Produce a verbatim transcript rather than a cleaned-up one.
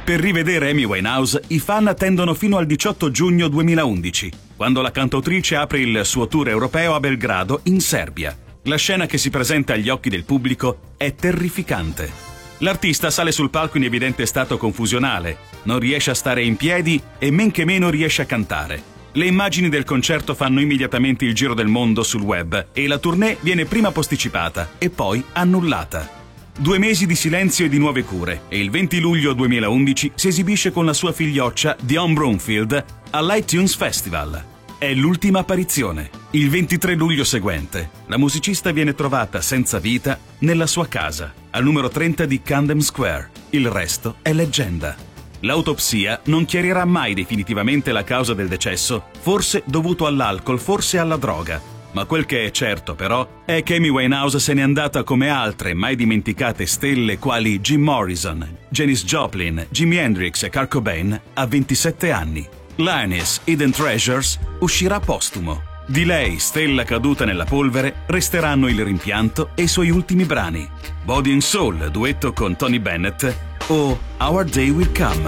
Per rivedere Amy Winehouse, i fan attendono fino al diciotto giugno duemilaundici, quando la cantautrice apre il suo tour europeo a Belgrado, in Serbia. La scena che si presenta agli occhi del pubblico è terrificante. L'artista sale sul palco in evidente stato confusionale, non riesce a stare in piedi e men che meno riesce a cantare. Le immagini del concerto fanno immediatamente il giro del mondo sul web e la tournée viene prima posticipata e poi annullata. Due mesi di silenzio e di nuove cure e il venti luglio duemilaundici si esibische con la sua figlioccia Dionne Bromfield all'Itunes Festival. È l'ultima apparizione. Il ventitré luglio seguente, la musicista viene trovata senza vita nella sua casa, al numero trenta di Camden Square. Il resto è leggenda. L'autopsia non chiarirà mai definitivamente la causa del decesso, forse dovuto all'alcol, forse alla droga. Ma quel che è certo, però, è che Amy Winehouse se n'è andata come altre mai dimenticate stelle quali Jim Morrison, Janis Joplin, Jimi Hendrix e Kurt Cobain a ventisette anni. Lioness Hidden Treasures uscirà postumo. Di lei, stella caduta nella polvere, resteranno il rimpianto e i suoi ultimi brani. Body and Soul, duetto con Tony Bennett, o Our Day Will Come.